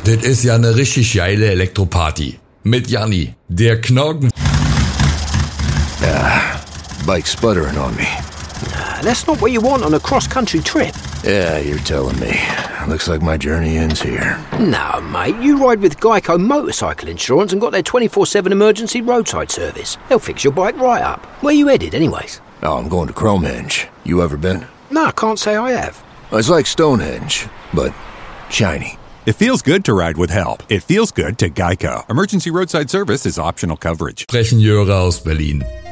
Das ist ja eine richtig geile Elektroparty. Mit Janni, der Knochen. Bike's sputtering on me. That's not what you want on a cross-country trip. Yeah, you're telling me. Looks like my journey ends here. No, mate, you ride with Geico Motorcycle Insurance and got their 24/7 emergency roadside service. They'll fix your bike right up. Where you headed, anyways? Oh, I'm going to Cromehenge. You ever been? No, I can't say I have. It's like Stonehenge, but shiny. It feels good to ride with help. It feels good to Geico. Emergency roadside service is optional coverage. Sprechen Jöre aus Berlin.